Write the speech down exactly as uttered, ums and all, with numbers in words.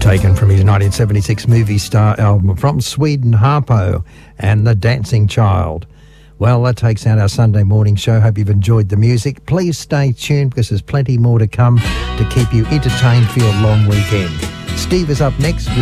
Taken from his nineteen seventy-six movie star album From Sweden, Harpo and The Dancing Child. Well, that takes out our Sunday morning show. Hope you've enjoyed the music. Please stay tuned because there's plenty more to come to keep you entertained for your long weekend. Steve is up next with